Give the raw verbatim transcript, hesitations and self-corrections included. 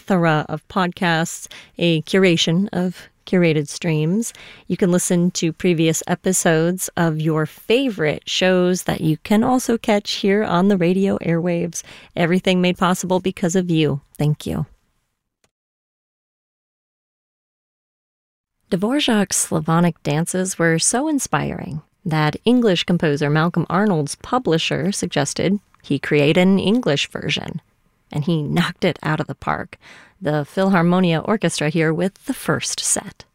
plethora of podcasts, a curation of curated streams. You can listen to previous episodes of your favorite shows that you can also catch here on the radio airwaves. Everything made possible because of you. Thank you. Dvorak's Slavonic dances were so inspiring that English composer Malcolm Arnold's publisher suggested he create an English version. And he knocked it out of the park. The Philharmonia Orchestra here with the first set.